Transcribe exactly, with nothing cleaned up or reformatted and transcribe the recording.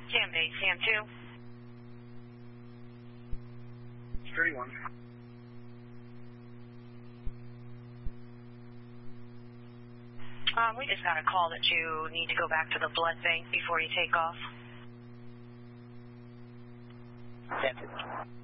Sam base, Sam two. thirty-one. Um, we just got a call that you need to go back to the blood bank before you take off. Sam two.